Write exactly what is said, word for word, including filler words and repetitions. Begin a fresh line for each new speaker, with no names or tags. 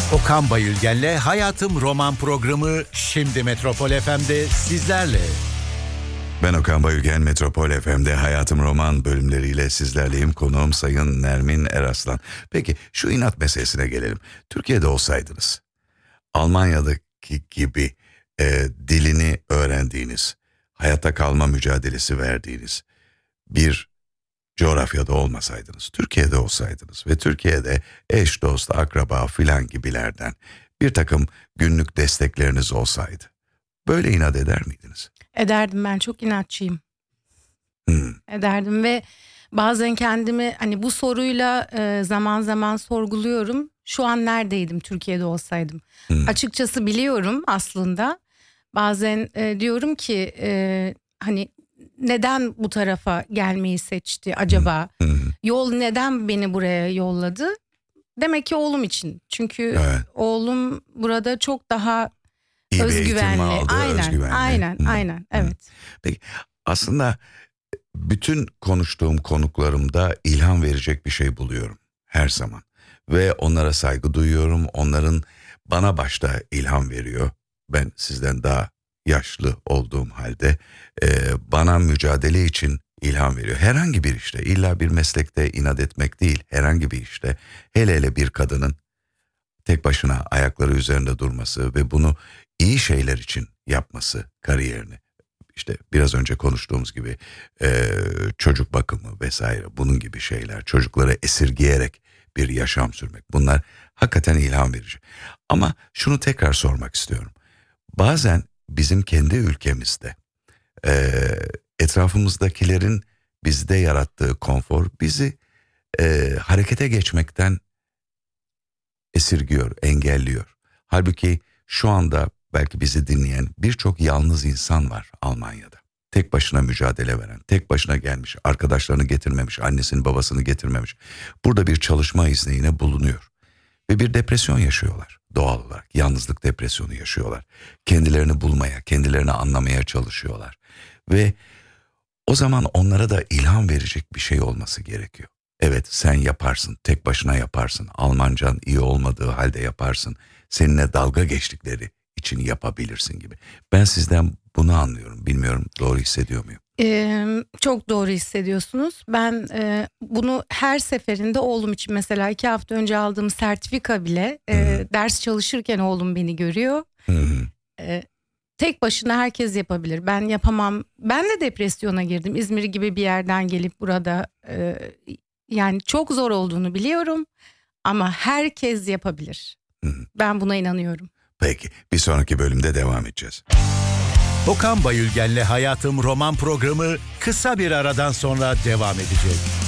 Okan Bayülgen'le Hayatım Roman programı şimdi Metropol F M'de sizlerle.
Ben Okan Bayülgen, Metropol F M'de Hayatım Roman bölümleriyle sizlerleyim. Konuğum Sayın Nermin Eraslan. Peki şu inat meselesine gelelim. Türkiye'de olsaydınız, Almanya'daki gibi e, dilini öğrendiğiniz, hayatta kalma mücadelesi verdiğiniz bir coğrafyada olmasaydınız, Türkiye'de olsaydınız ve Türkiye'de eş, dost, akraba filan gibilerden bir takım günlük destekleriniz olsaydı, böyle inat eder miydiniz?
Ederdim, ben çok inatçıyım.
Hmm.
Ederdim ve bazen kendimi hani bu soruyla e, zaman zaman sorguluyorum. Şu an neredeydim Türkiye'de olsaydım?
Hmm.
Açıkçası biliyorum aslında. Bazen e, diyorum ki e, hani neden bu tarafa gelmeyi seçti acaba?
Hmm. Hmm.
Yol neden beni buraya yolladı? Demek ki oğlum için. Çünkü
Evet.
oğlum burada çok daha
İyi bir
özgüvenli.
eğitim aldı,
Aynen,
özgüvenli.
aynen,
Hmm.
aynen. Evet.
Peki aslında bütün konuştuğum konuklarımda ilham verecek bir şey buluyorum her zaman. Ve onlara saygı duyuyorum. Onların bana başta ilham veriyor. Ben sizden daha yaşlı olduğum halde e, bana mücadele için ilham veriyor. Herhangi bir işte, illa bir meslekte inat etmek değil, herhangi bir işte, hele hele bir kadının tek başına ayakları üzerinde durması ve bunu iyi şeyler için yapması, kariyerini. İşte biraz önce konuştuğumuz gibi e, çocuk bakımı vesaire, bunun gibi şeyler, çocukları esirgeyerek bir yaşam sürmek, bunlar hakikaten ilham verici. Ama şunu tekrar sormak istiyorum. Bazen bizim kendi ülkemizde e, etrafımızdakilerin bizde yarattığı konfor bizi e, harekete geçmekten esirgiyor, engelliyor. Halbuki şu anda belki bizi dinleyen birçok yalnız insan var Almanya'da. Tek başına mücadele veren, tek başına gelmiş, arkadaşlarını getirmemiş, annesini babasını getirmemiş. Burada bir çalışma izniyle bulunuyor. Ve bir depresyon yaşıyorlar doğal olarak. Yalnızlık depresyonu yaşıyorlar. Kendilerini bulmaya, kendilerini anlamaya çalışıyorlar. Ve o zaman onlara da ilham verecek bir şey olması gerekiyor. Evet, sen yaparsın, tek başına yaparsın. Almancan iyi olmadığı halde yaparsın. Seninle dalga geçtikleri için yapabilirsin gibi. Ben sizden bunu anlıyorum. Bilmiyorum, doğru hissediyor muyum?
Ee, çok doğru hissediyorsunuz. Ben e, bunu her seferinde oğlum için, mesela iki hafta önce aldığım sertifika bile e, ders çalışırken oğlum beni görüyor. E, tek başına herkes yapabilir. Ben yapamam. Ben de depresyona girdim. İzmir gibi bir yerden gelip burada e, yani çok zor olduğunu biliyorum. Ama herkes yapabilir.
Hı-hı.
Ben buna inanıyorum.
Peki, bir sonraki bölümde devam edeceğiz.
Okan Bayülgen'le Hayatım Roman programı kısa bir aradan sonra devam edecek.